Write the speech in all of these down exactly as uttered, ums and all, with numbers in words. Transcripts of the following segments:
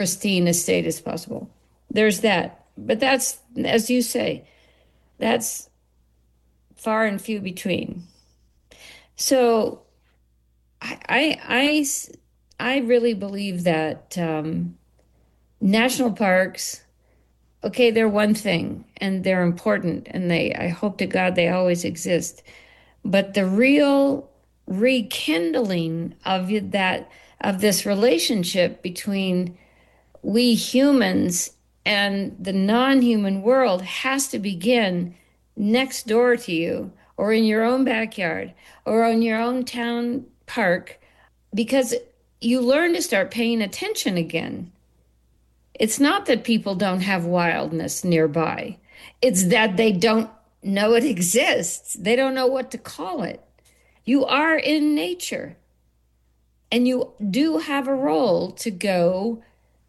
pristine a state as possible. There's that. But that's, as you say, that's far and few between. So I, I, I, I really believe that um, national parks, okay, they're one thing and they're important and they, I hope to God they always exist. But the real rekindling of that, of this relationship between we humans and the non-human world has to begin next door to you or in your own backyard or on your own town park, because you learn to start paying attention again. It's not that people don't have wildness nearby. It's that they don't know it exists. They don't know what to call it. You are in nature, and you do have a role to go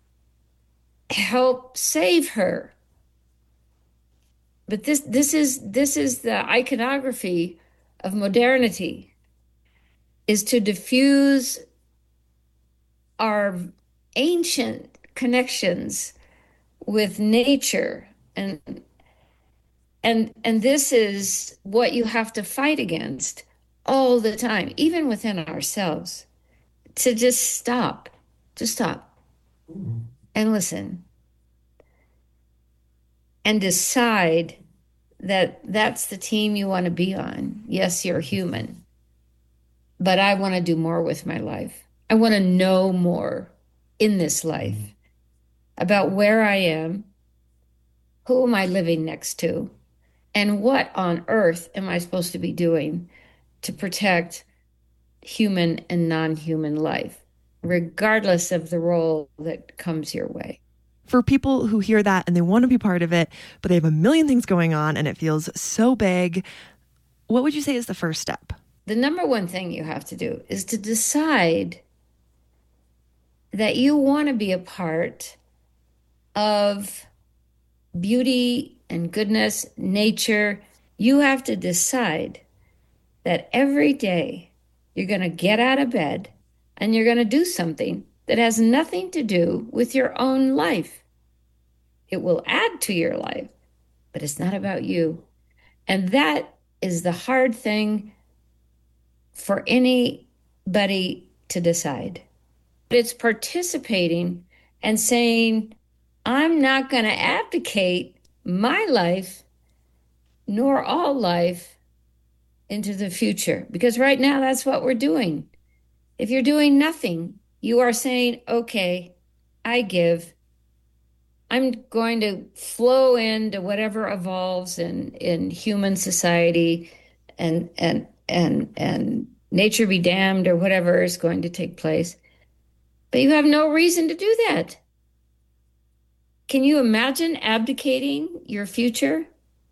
help save her. But this this is this is the iconography of modernity, is to diffuse our ancient connections with nature, and and and this is what you have to fight against all the time, even within ourselves, to just stop, to stop and listen and decide that that's the team you want to be on. Yes, you're human, but I want to do more with my life. I want to know more in this life about where I am, who am I living next to, and what on earth am I supposed to be doing to protect human and non-human life, regardless of the role that comes your way. For people who hear that and they want to be part of it, but they have a million things going on and it feels so big, what would you say is the first step? The number one thing you have to do is to decide that you want to be a part of beauty and goodness, nature. You have to decide that every day you're going to get out of bed and you're going to do something that has nothing to do with your own life. It will add to your life, but it's not about you. And that is the hard thing for anybody to decide. It's participating and saying, I'm not going to abdicate my life nor all life into the future, because right now that's what we're doing. If you're doing nothing, you are saying, okay, I give. I'm going to flow into whatever evolves in, in human society, and and and and nature be damned, or whatever is going to take place. But you have no reason to do that. Can you imagine abdicating your future?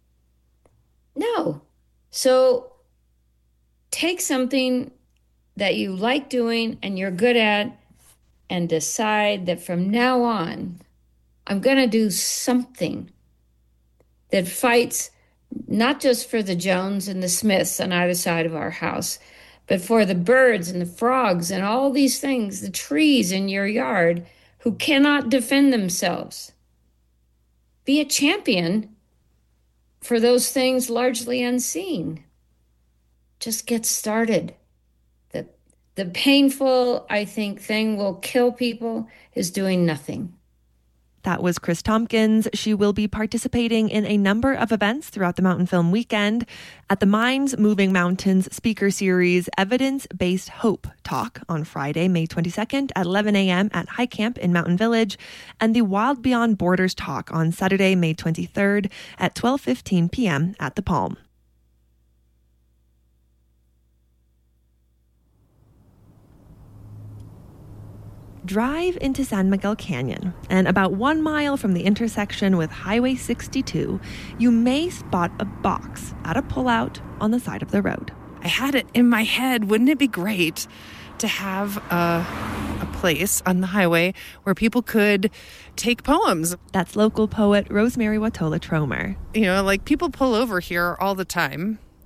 No. So take something that you like doing and you're good at and decide that from now on, I'm going to do something that fights not just for the Jones and the Smiths on either side of our house, but for the birds and the frogs and all these things, the trees in your yard who cannot defend themselves. Be a champion for those things largely unseen. Just get started. The, the painful, I think, thing will kill people is doing nothing. That was Chris Tompkins. She will be participating in a number of events throughout the Mountain Film Weekend at the Minds Moving Mountains speaker series Evidence-Based Hope talk on Friday, May twenty-second at eleven a.m. at High Camp in Mountain Village, and the Wild Beyond Borders talk on Saturday, May twenty-third at twelve fifteen p.m. at the Palm. Drive into San Miguel Canyon, and about one mile from the intersection with Highway sixty-two, you may spot a box at a pullout on the side of the road. I had it in my head. Wouldn't it be great to have a, a place on the highway where people could take poems? That's local poet Rosemary Watola Tromer. You know, like people pull over here all the time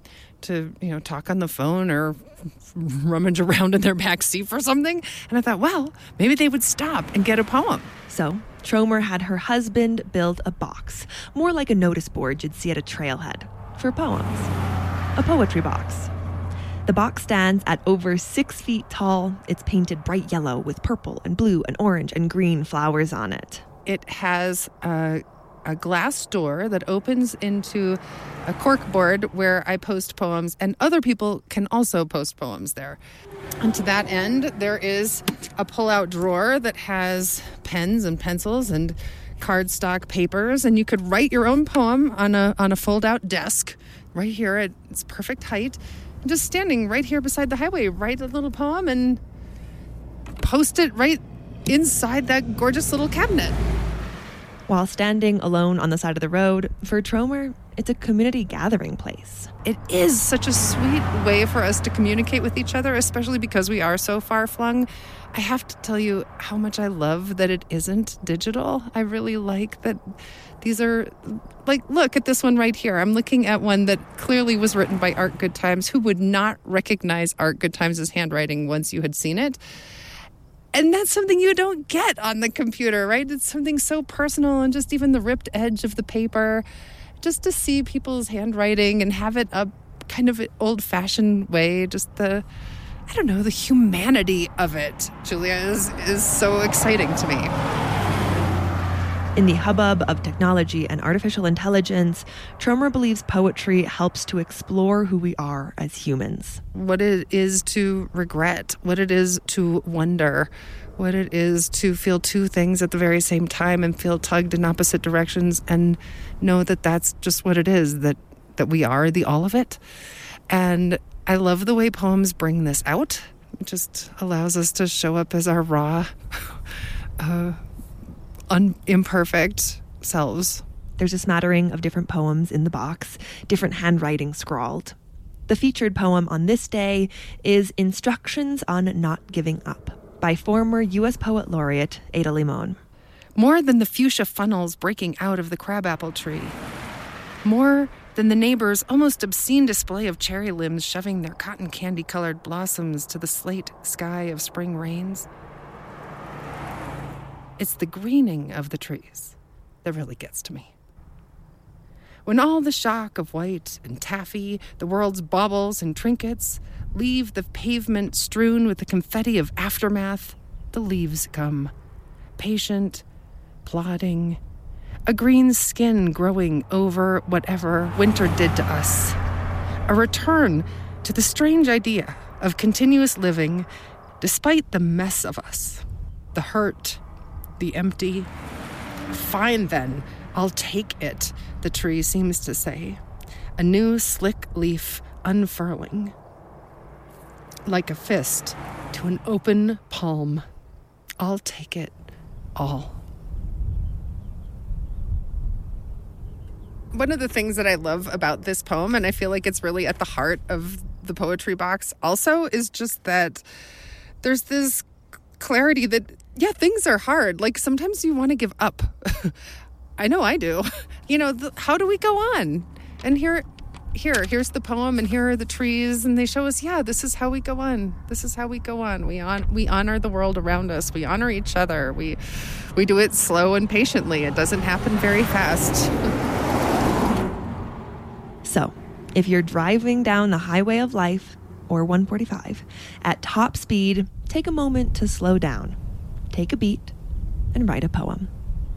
to, you know, talk on the phone or rummage around in their back seat for something. And I thought, well, maybe they would stop and get a poem. So Tromer had her husband build a box, more like a notice board you'd see at a trailhead, for poems. A poetry box. The box stands at over six feet tall. It's painted bright yellow with purple and blue and orange and green flowers on it. It has a, a glass door that opens into a cork board where I post poems, and other people can also post poems there. And to that end, there is a pull-out drawer that has pens and pencils and cardstock papers, and you could write your own poem on a on a fold-out desk right here at its perfect height. Just standing right here beside the highway, write a little poem and post it right inside that gorgeous little cabinet. While standing alone on the side of the road, for Tromer, it's a community gathering place. It is such a sweet way for us to communicate with each other, especially because we are so far-flung. I have to tell you how much I love that it isn't digital. I really like that these are, like, look at this one right here. I'm looking at one that clearly was written by Art Goodtimes. Who would not recognize Art Goodtimes' handwriting once you had seen it? And that's something you don't get on the computer, right? It's something so personal, and just even the ripped edge of the paper, just to see people's handwriting and have it up kind of an old-fashioned way, just the, I don't know, the humanity of it, Julia, is, is so exciting to me. In the hubbub of technology and artificial intelligence, Tromer believes poetry helps to explore who we are as humans. What it is to regret, what it is to wonder, what it is to feel two things at the very same time and feel tugged in opposite directions, and know that that's just what it is, that, that we are the all of it. And I love the way poems bring this out. It just allows us to show up as our raw, uh, un- imperfect selves. There's a smattering of different poems in the box, different handwriting scrawled. The featured poem on this day is Instructions on Not Giving Up by former U S Poet Laureate Ada Limon. More than the fuchsia funnels breaking out of the crabapple tree. More than the neighbor's almost obscene display of cherry limbs shoving their cotton candy-colored blossoms to the slate sky of spring rains. It's the greening of the trees that really gets to me. When all the shock of white and taffy, the world's baubles and trinkets, leave the pavement strewn with the confetti of aftermath, the leaves come, patient, plodding, a green skin growing over whatever winter did to us, a return to the strange idea of continuous living despite the mess of us, the hurt, the empty. Fine then, I'll take it, the tree seems to say, a new slick leaf unfurling, like a fist to an open palm. I'll take it all. One of the things that I love about this poem, and I feel like it's really at the heart of the poetry box also, is just that there's this clarity that, yeah, things are hard. Like, sometimes you want to give up. I know I do. You know, the, how do we go on? And here, here, here's the poem, and here are the trees, and they show us, yeah, this is how we go on. This is how we go on. We on we honor the world around us. We honor each other. We we do it slow and patiently. It doesn't happen very fast. So, if you're driving down the highway of life, or one forty-five, at top speed, take a moment to slow down, take a beat, and write a poem.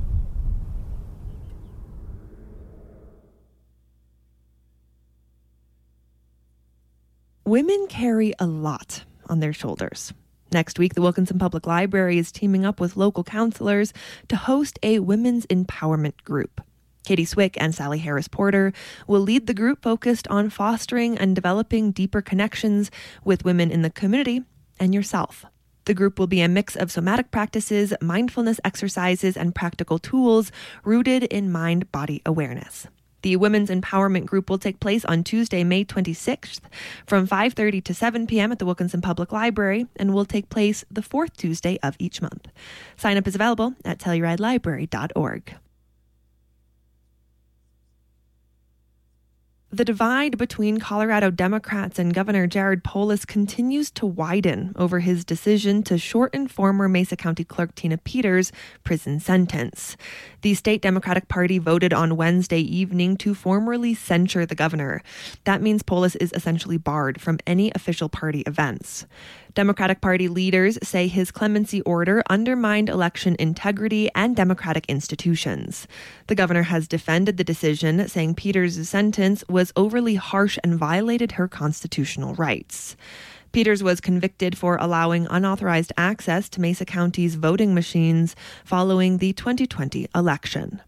Women carry a lot on their shoulders. Next week, the Wilkinson Public Library is teaming up with local counselors to host a women's empowerment group. Katie Swick and Sally Harris Porter will lead the group focused on fostering and developing deeper connections with women in the community and yourself. The group will be a mix of somatic practices, mindfulness exercises, and practical tools rooted in mind-body awareness. The Women's Empowerment Group will take place on Tuesday, May twenty-sixth from five thirty to seven p.m. at the Wilkinson Public Library and will take place the fourth Tuesday of each month. Sign up is available at telluride library dot org. The divide between Colorado Democrats and Governor Jared Polis continues to widen over his decision to shorten former Mesa County Clerk Tina Peters' prison sentence. The state Democratic Party voted on Wednesday evening to formally censure the governor. That means Polis is essentially barred from any official party events. Democratic Party leaders say his clemency order undermined election integrity and democratic institutions. The governor has defended the decision, saying Peters' sentence was overly harsh and violated her constitutional rights. Peters was convicted for allowing unauthorized access to Mesa County's voting machines following the twenty twenty election.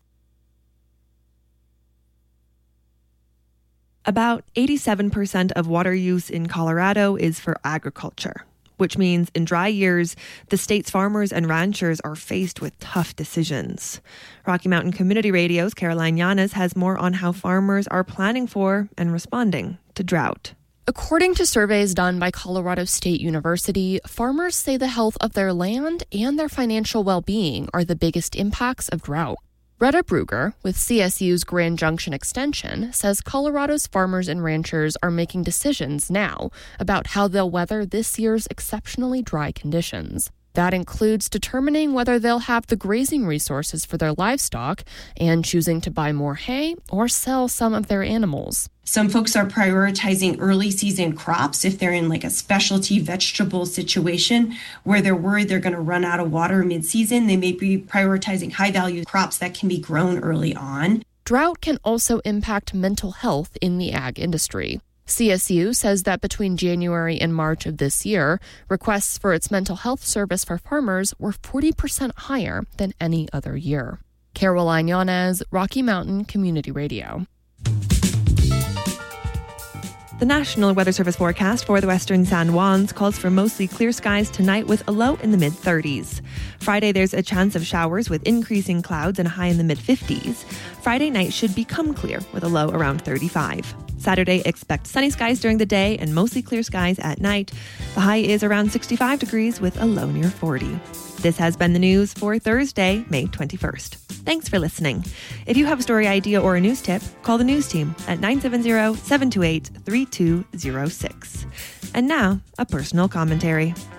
About eighty-seven percent of water use in Colorado is for agriculture, which means in dry years, the state's farmers and ranchers are faced with tough decisions. Rocky Mountain Community Radio's Caroline Yanez has more on how farmers are planning for and responding to drought. According to surveys done by Colorado State University, farmers say the health of their land and their financial well-being are the biggest impacts of drought. Retta Brugger, with C S U's Grand Junction Extension, says Colorado's farmers and ranchers are making decisions now about how they'll weather this year's exceptionally dry conditions. That includes determining whether they'll have the grazing resources for their livestock and choosing to buy more hay or sell some of their animals. Some folks are prioritizing early season crops if they're in like a specialty vegetable situation where they're worried they're going to run out of water mid-season. They may be prioritizing high value crops that can be grown early on. Drought can also impact mental health in the ag industry. C S U says that between January and March of this year, requests for its mental health service for farmers were forty percent higher than any other year. Caroline Yanez, Rocky Mountain Community Radio. The National Weather Service forecast for the western San Juans calls for mostly clear skies tonight with a low in the mid-thirties. Friday, there's a chance of showers with increasing clouds and a high in the mid-fifties. Friday night should become clear with a low around thirty-five. Saturday, expect sunny skies during the day and mostly clear skies at night. The high is around sixty-five degrees with a low near forty. This has been the news for Thursday, May twenty-first. Thanks for listening. If you have a story idea or a news tip, call the news team at nine seven zero, seven two eight, three two zero six. And now, a personal commentary.